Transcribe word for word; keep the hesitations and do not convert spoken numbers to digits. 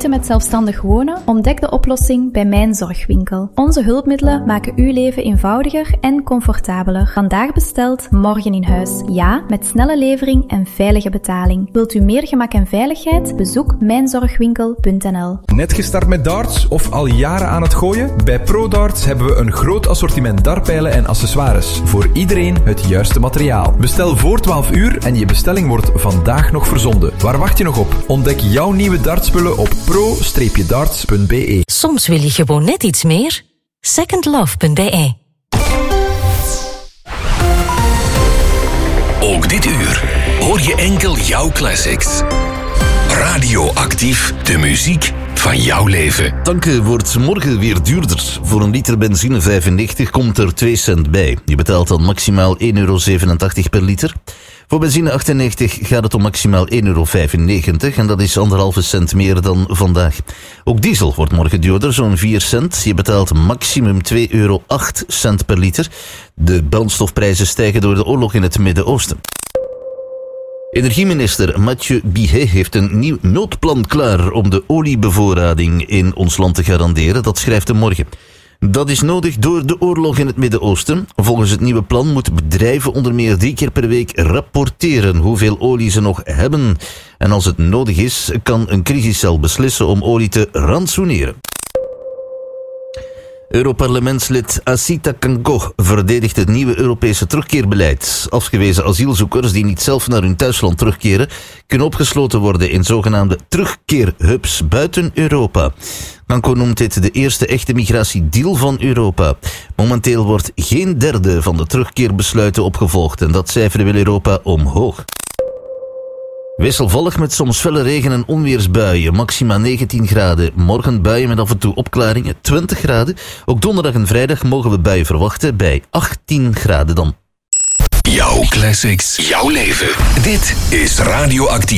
moeite met zelfstandig wonen? Ontdek de oplossing bij Mijn Zorgwinkel. Onze hulpmiddelen maken uw leven eenvoudiger en comfortabeler. Vandaag besteld, morgen in huis. Ja, met snelle levering en veilige betaling. Wilt u meer gemak en veiligheid? Bezoek mijn zorgwinkel punt n l. Net gestart met darts of al jaren aan het gooien? Bij ProDarts hebben we een groot assortiment dartpijlen en accessoires. Voor iedereen het juiste materiaal. Bestel voor twaalf uur en je bestelling wordt vandaag nog verzonden. Waar wacht je nog op? Ontdek jouw nieuwe dartspullen op pro darts punt b e. Soms wil je gewoon net iets meer. second love punt b e. Ook dit uur hoor je enkel jouw classics. Radioactief, de muziek van jouw leven. Tanken wordt morgen weer duurder. Voor een liter benzine vijfennegentig komt er twee cent bij. Je betaalt dan maximaal één euro zevenentachtig per liter. Voor benzine achtennegentig gaat het om maximaal één euro vijfennegentig en dat is anderhalve cent meer dan vandaag. Ook diesel wordt morgen duurder, zo'n vier cent. Je betaalt maximum twee euro acht cent per liter. De brandstofprijzen stijgen door de oorlog in het Midden-Oosten. Energieminister Mathieu Bihet heeft een nieuw noodplan klaar om de oliebevoorrading in ons land te garanderen. Dat schrijft hij morgen. Dat is nodig door de oorlog in het Midden-Oosten. Volgens het nieuwe plan moeten bedrijven onder meer drie keer per week rapporteren hoeveel olie ze nog hebben. En als het nodig is, kan een crisiscel beslissen om olie te rantsoeneren. Europarlementslid Asita Kanko verdedigt het nieuwe Europese terugkeerbeleid. Afgewezen asielzoekers die niet zelf naar hun thuisland terugkeren, kunnen opgesloten worden in zogenaamde terugkeerhubs buiten Europa. Kanko noemt dit de eerste echte migratiedeal van Europa. Momenteel wordt geen derde van de terugkeerbesluiten opgevolgd en dat cijfer wil Europa omhoog. Wisselvallig met soms felle regen- en onweersbuien, maxima negentien graden. Morgen buien met af en toe opklaringen, twintig graden. Ook donderdag en vrijdag mogen we buien verwachten bij achttien graden dan. Jouw classics, jouw leven. Dit is Radioactief.